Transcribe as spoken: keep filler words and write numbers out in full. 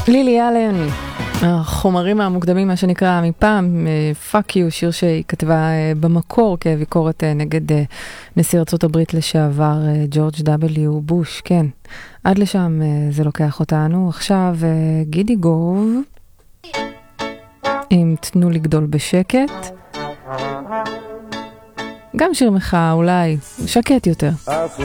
לילי אלן, החומרים המוקדמים, מה שנקרא מפעם, פאק יו, שיר שהיא כתבה במקור כביקורת נגד נשיא ארצות הברית לשעבר ג'ורג' דאבליו בוש. כן, עד לשם זה לוקח אותנו. עכשיו גידי גוב, אם תנו לגדול בשקט, גם שיר מחאה אולי שקט יותר.